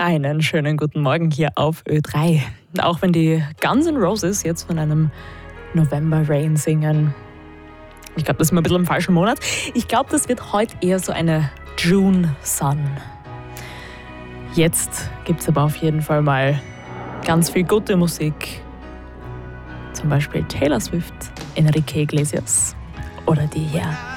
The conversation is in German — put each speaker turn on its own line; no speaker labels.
Einen schönen guten Morgen hier auf Ö3. Auch wenn die Guns N' Roses jetzt von einem November Rain singen. Ich glaube, das ist mal ein bisschen im falschen Monat. Ich glaube, das wird heute eher so eine June Sun. Jetzt gibt es aber auf jeden Fall mal ganz viel gute Musik. Zum Beispiel Taylor Swift, Enrique Iglesias oder die hier.